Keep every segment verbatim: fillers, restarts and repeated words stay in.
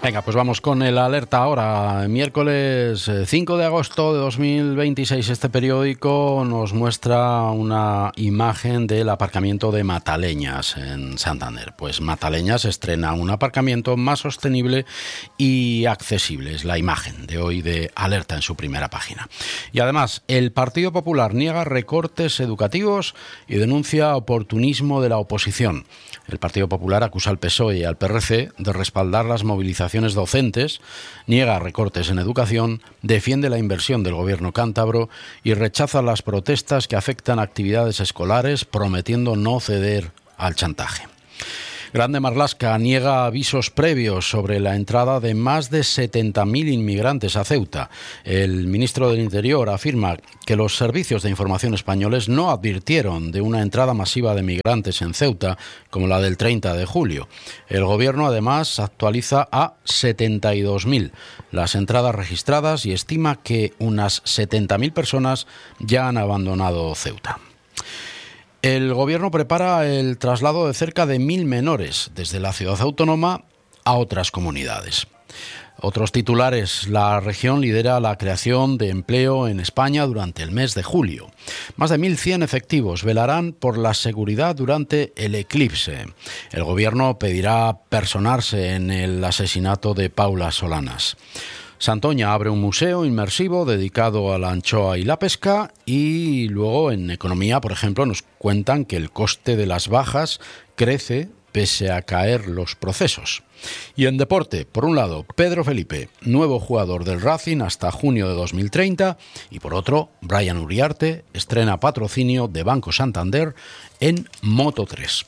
Venga, pues vamos con el alerta ahora. Miércoles cinco de agosto de dos mil veintiséis, este periódico nos muestra una imagen del aparcamiento de Mataleñas en Santander. Pues Mataleñas estrena un aparcamiento más sostenible y accesible. Es la imagen de hoy de Alerta en su primera página. Y además, el Partido Popular niega recortes educativos y denuncia oportunismo de la oposición. El Partido Popular acusa al P S O E y al P R C de respaldar las movilizaciones docentes, niega recortes en educación, defiende la inversión del gobierno cántabro y rechaza las protestas que afectan actividades escolares, prometiendo no ceder al chantaje. Grande Marlaska niega avisos previos sobre la entrada de más de setenta mil inmigrantes a Ceuta. El ministro del Interior afirma que los servicios de información españoles no advirtieron de una entrada masiva de migrantes en Ceuta como la del treinta de julio. El gobierno además actualiza a setenta y dos mil las entradas registradas y estima que unas setenta mil personas ya han abandonado Ceuta. El gobierno prepara el traslado de cerca de mil menores desde la ciudad autónoma a otras comunidades. Otros titulares: la región lidera la creación de empleo en España durante el mes de julio. Más de mil cien efectivos velarán por la seguridad durante el eclipse. El gobierno pedirá personarse en el asesinato de Paula Solanas. Santoña abre un museo inmersivo dedicado a la anchoa y la pesca, y luego en economía, por ejemplo, nos cuentan que el coste de las bajas crece pese a caer los procesos. Y en deporte, por un lado, Pedro Felipe, nuevo jugador del Racing hasta junio de dos mil treinta, y por otro, Brian Uriarte estrena patrocinio de Banco Santander en Moto tres.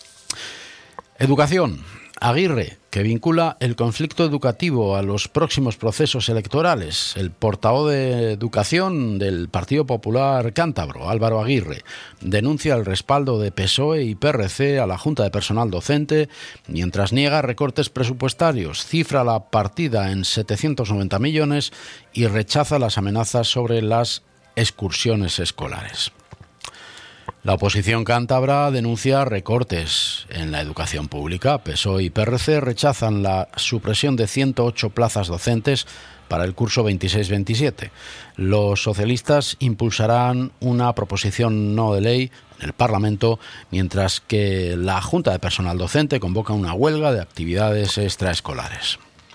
Educación. Aguirre, que vincula el conflicto educativo a los próximos procesos electorales. El portavoz de Educación del Partido Popular Cántabro, Álvaro Aguirre, denuncia el respaldo de P S O E y P R C a la Junta de Personal Docente, mientras niega recortes presupuestarios, cifra la partida en setecientos noventa millones y rechaza las amenazas sobre las excursiones escolares. La oposición cántabra denuncia recortes en la educación pública. P S O E y P R C rechazan la supresión de ciento ocho plazas docentes para el curso veintiséis veintisiete. Los socialistas impulsarán una proposición no de ley en el Parlamento, mientras que la Junta de Personal Docente convoca una huelga de actividades extraescolares.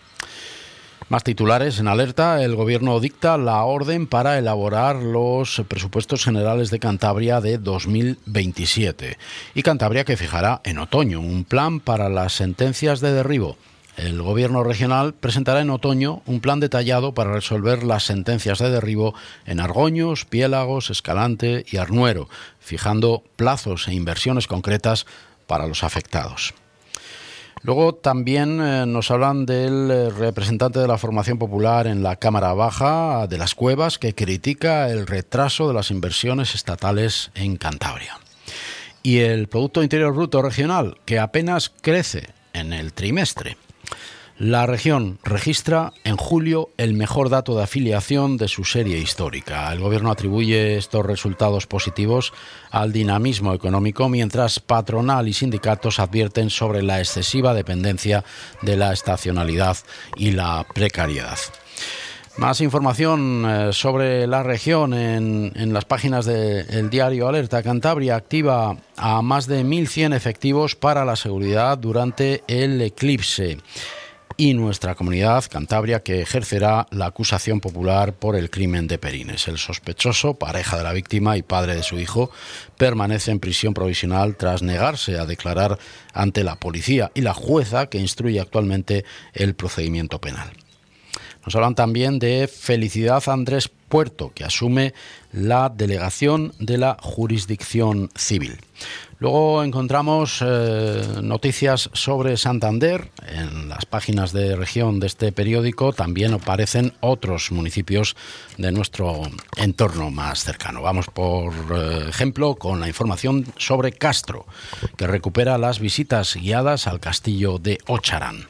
Más titulares en Alerta. El Gobierno dicta la orden para elaborar los presupuestos generales de Cantabria de dos mil veintisiete. Y Cantabria que fijará en otoño un plan para las sentencias de derribo. El Gobierno regional presentará en otoño un plan detallado para resolver las sentencias de derribo en Argoños, Piélagos, Escalante y Arnuero, fijando plazos e inversiones concretas para los afectados. Luego también eh, nos hablan del representante de la formación popular en la Cámara Baja de Las Cuevas, que critica el retraso de las inversiones estatales en Cantabria. Y el Producto Interior Bruto regional, que apenas crece en el trimestre. La región registra en julio el mejor dato de afiliación de su serie histórica. El gobierno atribuye estos resultados positivos al dinamismo económico, mientras patronal y sindicatos advierten sobre la excesiva dependencia de la estacionalidad y la precariedad. Más información eh, sobre la región en, en las páginas del diario Alerta. Cantabria activa a más de mil cien efectivos para la seguridad durante el eclipse. Y nuestra comunidad, Cantabria, que ejercerá la acusación popular por el crimen de Perines. El sospechoso, pareja de la víctima y padre de su hijo, permanece en prisión provisional tras negarse a declarar ante la policía y la jueza que instruye actualmente el procedimiento penal. Nos hablan también de Felicidad Andrés Puerto, que asume la delegación de la jurisdicción civil. Luego encontramos eh, noticias sobre Santander. En las páginas de región de este periódico también aparecen otros municipios de nuestro entorno más cercano. Vamos, por eh, ejemplo, con la información sobre Castro, que recupera las visitas guiadas al castillo de Ocharán.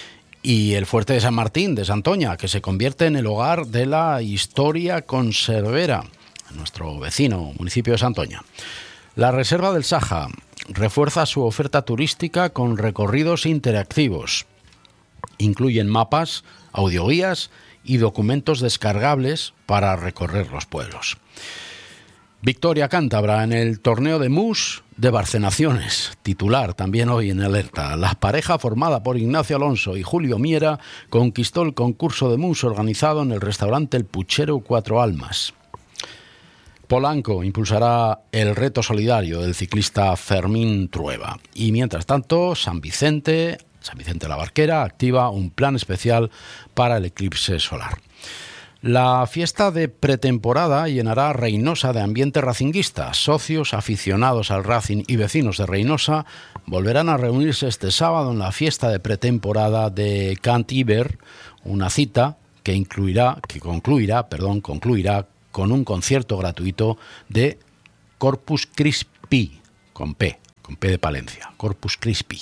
Y el fuerte de San Martín de Santoña, que se convierte en el hogar de la historia conservera, nuestro vecino municipio de Santoña. La Reserva del Saja refuerza su oferta turística con recorridos interactivos. Incluyen mapas, audioguías y documentos descargables para recorrer los pueblos. Victoria cántabra en el torneo de mus de Barcenaciones, titular también hoy en alerta. La pareja formada por Ignacio Alonso y Julio Miera conquistó el concurso de mus organizado en el restaurante El Puchero Cuatro Almas. Polanco impulsará el reto solidario del ciclista Fermín Trueba. Y mientras tanto, San Vicente, San Vicente de la Barquera activa un plan especial para el eclipse solar. La fiesta de pretemporada llenará Reinosa de ambiente racinguista. Socios, aficionados al Racing y vecinos de Reinosa volverán a reunirse este sábado en la fiesta de pretemporada de Cant Iber, una cita que incluirá, que concluirá, perdón, concluirá con un concierto gratuito de Corpus Christi, con P, con P de Palencia, Corpus Christi.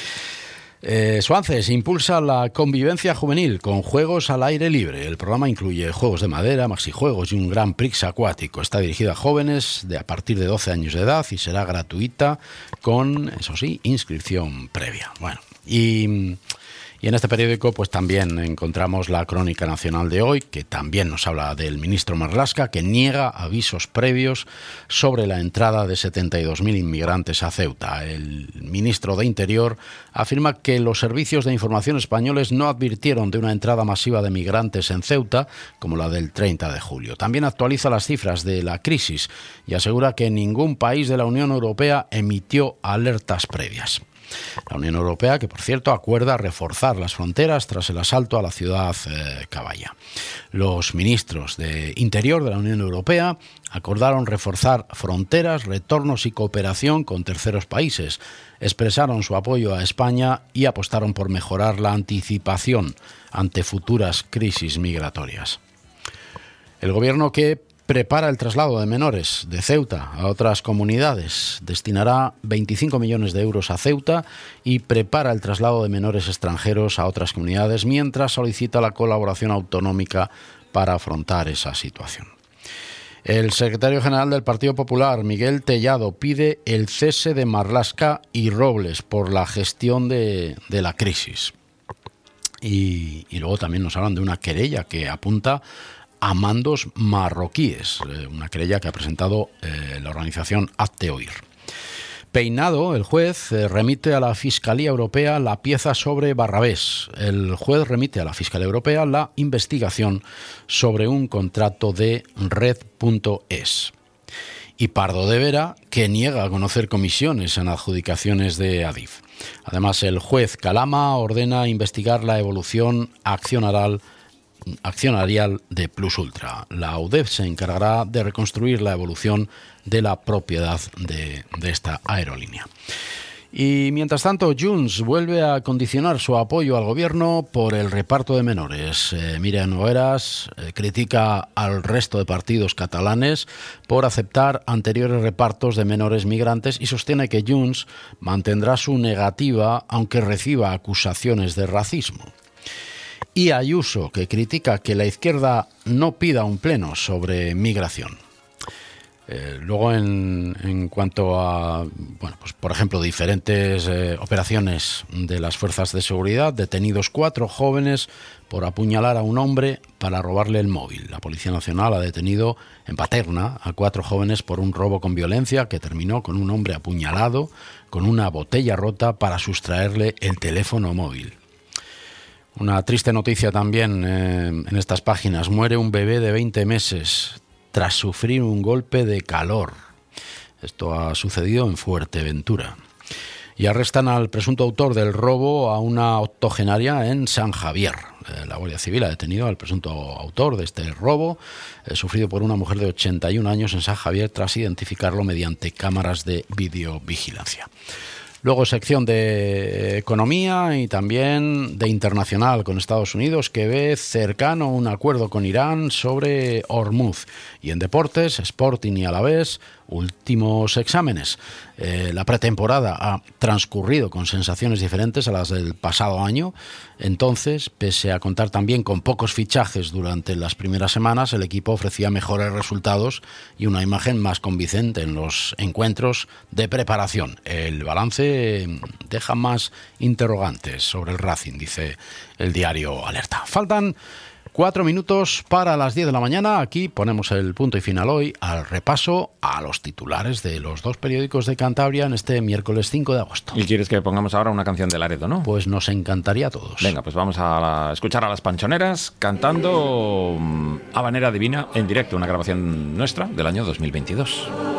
Eh, Suances impulsa la convivencia juvenil con juegos al aire libre. El programa incluye juegos de madera, maxijuegos y un Grand Prix acuático. Está dirigida a jóvenes de a partir de doce años de edad y será gratuita con, eso sí, inscripción previa. Bueno, y... Y en este periódico pues también encontramos la Crónica Nacional de hoy, que también nos habla del ministro Marlaska, que niega avisos previos sobre la entrada de setenta y dos mil inmigrantes a Ceuta. El ministro de Interior afirma que los servicios de información españoles no advirtieron de una entrada masiva de migrantes en Ceuta, como la del treinta de julio. También actualiza las cifras de la crisis y asegura que ningún país de la Unión Europea emitió alertas previas. La Unión Europea, que por cierto acuerda reforzar las fronteras tras el asalto a la ciudad eh, caballa. Los ministros de Interior de la Unión Europea acordaron reforzar fronteras, retornos y cooperación con terceros países. Expresaron su apoyo a España y apostaron por mejorar la anticipación ante futuras crisis migratorias. El gobierno que prepara el traslado de menores de Ceuta a otras comunidades. Destinará veinticinco millones de euros a Ceuta y prepara el traslado de menores extranjeros a otras comunidades mientras solicita la colaboración autonómica para afrontar esa situación. El secretario general del Partido Popular, Miguel Tellado, pide el cese de Marlaska y Robles por la gestión de, de la crisis. Y, y luego también nos hablan de una querella que apunta a mandos marroquíes, una querella que ha presentado eh, la organización Hazte Oír. Peinado, el juez, eh, remite a la Fiscalía Europea la pieza sobre Barrabés. El juez remite a la Fiscalía Europea la investigación sobre un contrato de Red punto es. Y Pardo de Vera, que niega a conocer comisiones en adjudicaciones de Adif. Además, el juez Calama ordena investigar la evolución accionarial accionarial de Plus Ultra. La U D E F se encargará de reconstruir la evolución de la propiedad de, de esta aerolínea. Y mientras tanto, Junts vuelve a condicionar su apoyo al gobierno por el reparto de menores. Eh, Míriam Nogueras eh, critica al resto de partidos catalanes por aceptar anteriores repartos de menores migrantes y sostiene que Junts mantendrá su negativa aunque reciba acusaciones de racismo. Y Ayuso, que critica que la izquierda no pida un pleno sobre migración. Eh, luego, en, en cuanto a, bueno, pues por ejemplo, diferentes eh, operaciones de las fuerzas de seguridad, detenidos cuatro jóvenes por apuñalar a un hombre para robarle el móvil. La Policía Nacional ha detenido en Paterna a cuatro jóvenes por un robo con violencia que terminó con un hombre apuñalado con una botella rota para sustraerle el teléfono móvil. Una triste noticia también eh, en estas páginas. Muere un bebé de veinte meses tras sufrir un golpe de calor. Esto ha sucedido en Fuerteventura. Y arrestan al presunto autor del robo a una octogenaria en San Javier. Eh, la Guardia Civil ha detenido al presunto autor de este robo, eh, sufrido por una mujer de ochenta y un años en San Javier, tras identificarlo mediante cámaras de videovigilancia. Luego sección de economía y también de internacional con Estados Unidos, que ve cercano un acuerdo con Irán sobre Hormuz. Y en deportes, Sporting y Alavés, últimos exámenes. Eh, la pretemporada ha transcurrido con sensaciones diferentes a las del pasado año. Entonces, pese a contar también con pocos fichajes durante las primeras semanas, el equipo ofrecía mejores resultados y una imagen más convincente en los encuentros de preparación. El balance deja más interrogantes sobre el Racing, dice el diario Alerta. Faltan Cuatro minutos para las diez de la mañana. Aquí ponemos el punto y final hoy al repaso a los titulares de los dos periódicos de Cantabria en este miércoles cinco de agosto. ¿Y quieres que pongamos ahora una canción de Laredo, no? Pues nos encantaría a todos. Venga, pues vamos a la, escuchar a las Panchoneras cantando Habanera Divina en directo, una grabación nuestra del año dos mil veintidós.